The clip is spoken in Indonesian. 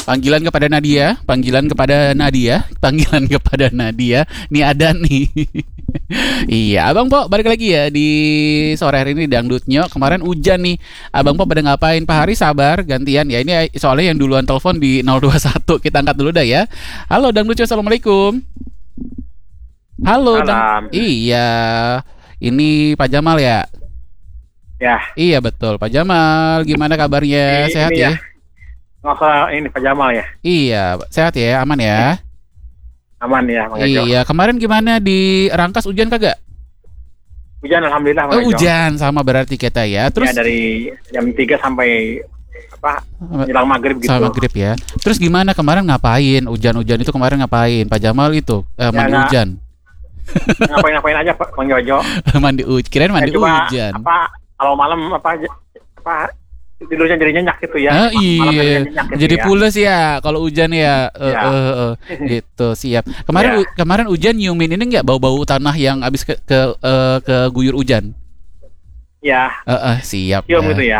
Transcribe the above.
Panggilan kepada Nadia, panggilan kepada Nadia, panggilan kepada Nadia. Nih ada nih. Iya, Abang Po balik lagi ya di sore hari ini Dangdutnya. Kemarin hujan nih. Abang Po pada ngapain? Pak Hari sabar, gantian ya. Ini soalnya yang duluan telepon di 021. Kita angkat dulu dah ya. Halo Dangdutnya, assalamualaikum. Halo Malam. Iya. Ini Pak Jamal ya? Ya, Iya betul, Pak Jamal. Gimana kabarnya? Sehat ini ya? ya. Nggak ini Pak Jamal ya. Iya, sehat ya, aman ya. Aman ya, Bang Ejo. Iya, kemarin gimana di Rangkas hujan kagak? Hujan alhamdulillah, Bang Ejo. Hujan sama berarti kita ya. Terus Ya, dari jam 3 sampai menjelang maghrib gitu. sama maghrib ya. Terus gimana kemarin ngapain? Hujan-hujan itu kemarin ngapain? Pak Jamal itu mandi nggak- hujan. Ngapain aja Pak Bang Jojo. Mandi hujan. Kirain mandi Cuma hujan. kalau malam tidurnya jadi nyenyak gitu ya. Ah, Malam iya. tidurnya nyenyak gitu Jadi ya. pules ya kalau hujan ya. Ya. Gitu, siap. Kemarin Ya. kemarin hujan nyiumin ini nggak bau-bau tanah yang habis ke guyur hujan? Ya, Siap. cium Ya. gitu ya.